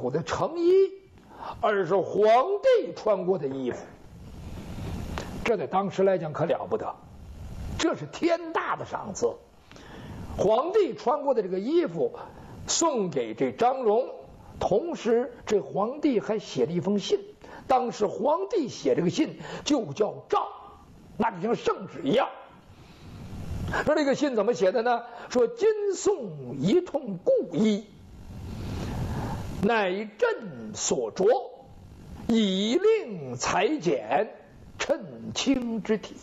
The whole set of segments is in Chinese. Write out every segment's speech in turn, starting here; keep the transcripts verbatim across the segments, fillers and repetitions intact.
府的成衣，而是皇帝穿过的衣服。这在当时来讲可了不得，这是天大的赏赐。皇帝穿过的这个衣服送给这张荣，同时这皇帝还写了一封信。当时皇帝写这个信就叫诏，那就像圣旨一样。说这个信怎么写的呢？说今送一通故衣，乃朕所着，以令裁剪，称卿之体。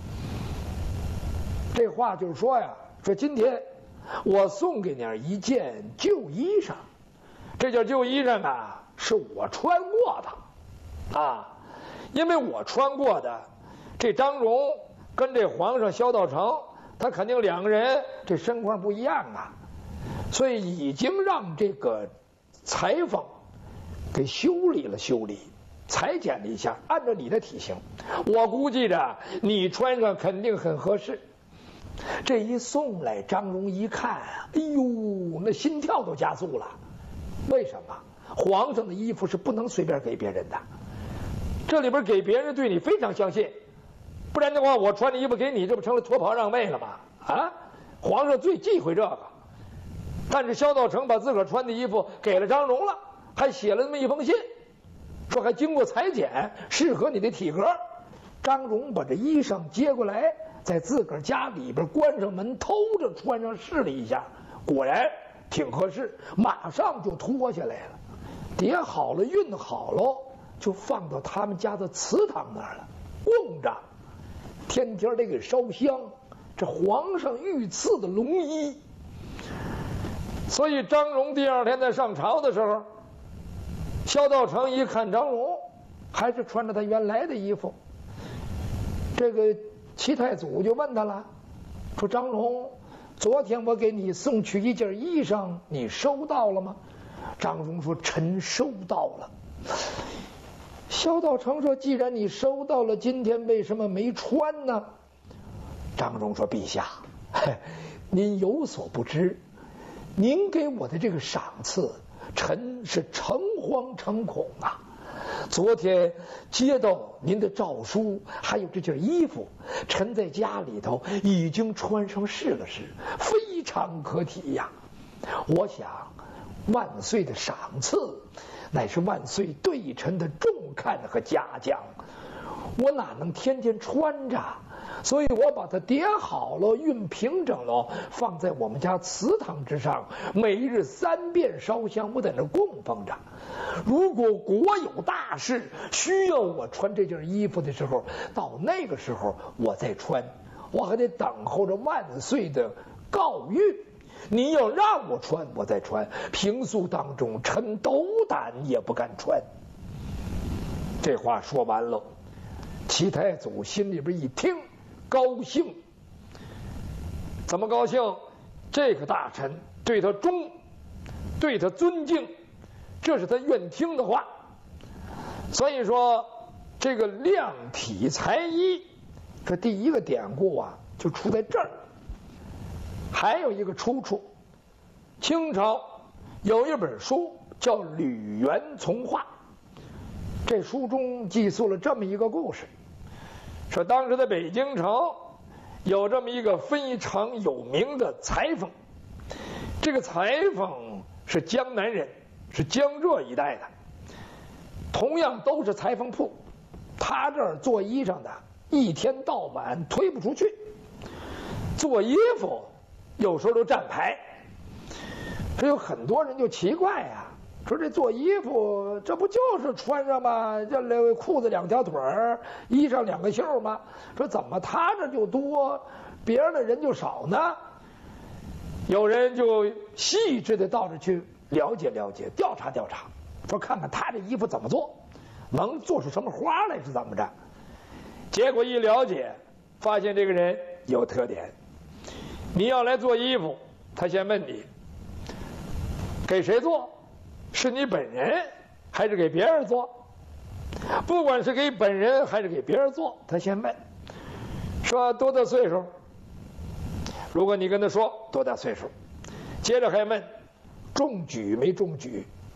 这话就是说呀，说今天我送给你一件旧衣裳，这件旧衣裳啊是我穿过的啊，因为我穿过的，这张荣跟这皇上萧道成，他肯定两个人这身况不一样啊，所以已经让这个裁缝给修理了修理，裁剪了一下，按照你的体型，我估计着你穿上肯定很合适。这一送来，张荣一看，哎呦，那心跳都加速了。为什么？皇上的衣服是不能随便给别人的，这里边给别人对你非常相信，不然的话，我穿的衣服给你，这不成了脱袍让位了吗？啊，皇上最忌讳这个。但是萧道成把自个儿穿的衣服给了张荣了，还写了那么一封信，说还经过裁剪，适合你的体格。张荣把这衣裳接过来，在自个儿家里边关上门，偷着穿上试了一下，果然挺合适，马上就脱下来了，叠好了，熨好了，就放到他们家的祠堂那儿了，供着，天天得给烧香。这皇上御赐的龙衣，所以张荣第二天在上朝的时候，萧道成一看张荣还是穿着他原来的衣服，这个齐太祖就问他了，说张荣，昨天我给你送去一件衣裳，你收到了吗？张荣说臣收到了。萧道成说既然你收到了，今天为什么没穿呢？张荣说陛下，您有所不知，您给我的这个赏赐，臣是诚惶诚恐啊。昨天接到您的诏书，还有这件衣服，臣在家里头已经穿上试了试，非常可体呀。我想万岁的赏赐乃是万岁对臣的重看和嘉奖，我哪能天天穿着？所以我把它叠好了，熨平整了，放在我们家祠堂之上，每日三遍烧香，我在那供奉着。如果国有大事需要我穿这件衣服的时候，到那个时候我再穿，我还得等候着万岁的诰谕。你要让我穿，我再穿。平素当中，臣斗胆也不敢穿。这话说完了，齐太祖心里边一听，高兴。怎么高兴？这个大臣对他忠，对他尊敬，这是他愿听的话。所以说，这个量体裁衣，这第一个典故啊，就出在这儿。还有一个出处，清朝有一本书叫《吕元从话》，这书中记述了这么一个故事，说当时在北京城有这么一个非常有名的裁缝，这个裁缝是江南人，是江浙一带的，同样都是裁缝铺，他这儿做衣裳的一天到晚推不出去，做衣服有时候都站牌。这有很多人就奇怪呀、啊，说这做衣服这不就是穿上吗？这裤子两条腿儿，衣裳两个袖吗？说怎么他这就多，别人的人就少呢？有人就细致的到这去了解了解，调查调查，说看看他这衣服怎么做，能做出什么花来是怎么着？结果一了解，发现这个人有特点。你要来做衣服，他先问你给谁做，是你本人还是给别人做？不管是给本人还是给别人做，他先问说多大岁数。如果你跟他说多大岁数，接着还问中举没中举，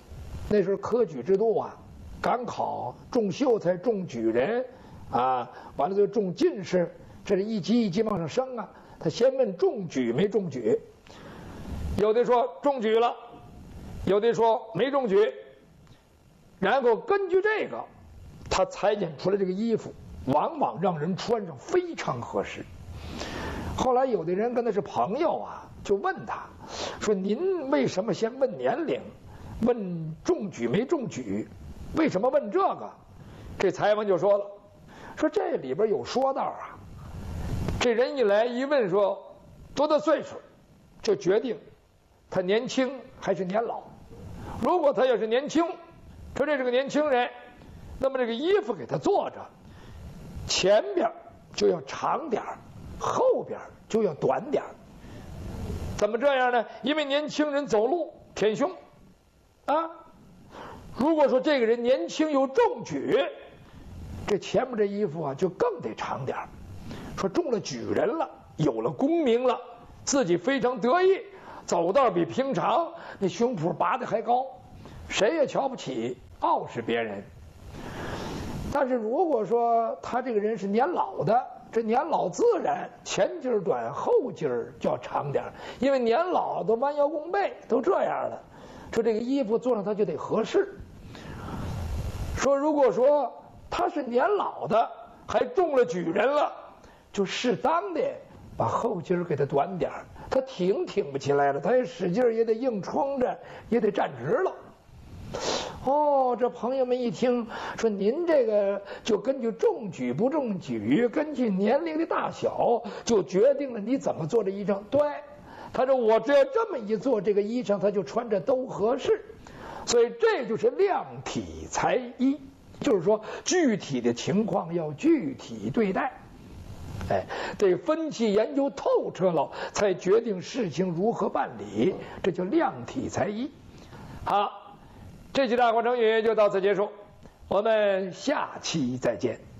那时候科举制度啊，赶考中秀才、中举人，啊，完了就中进士，这是一级一级往上升啊。他先问中举没中举，有的说中举了，有的说没中举，然后根据这个，他裁剪出来这个衣服，往往让人穿上非常合适。后来有的人跟他是朋友啊，就问他说：“您为什么先问年龄，问中举没中举？为什么问这个？”这裁缝就说了：“说这里边有说道啊，这人一来一问说多大岁数，就决定他年轻还是年老。如果他要是年轻，说这是个年轻人，那么这个衣服给他做着，前边就要长点儿，后边就要短点儿。怎么这样呢？因为年轻人走路挺胸啊。如果说这个人年轻又中举，这前面这衣服啊就更得长点儿。说中了举人了，有了功名了，自己非常得意，走道比平常那胸脯拔得还高，谁也瞧不起，傲视别人。但是如果说他这个人是年老的，这年老自然前襟儿短，后襟儿就要长点儿，因为年老都弯腰弓背都这样了，说这个衣服做上他就得合适。说如果说他是年老的，还中了举人了，就适当的把后襟儿给他短点儿，他挺挺不起来了，他也使劲也得硬撑着，也得站直了。哦，这朋友们一听说您这个就根据中举不中举，根据年龄的大小就决定了你怎么做这衣裳。对，他说我只要这么一做，这个衣裳他就穿着都合适。所以这就是量体裁衣，就是说具体的情况要具体对待，哎，得分析研究透彻了，才决定事情如何办理，这叫量体裁衣。好，这期大话成语就到此结束，我们下期再见。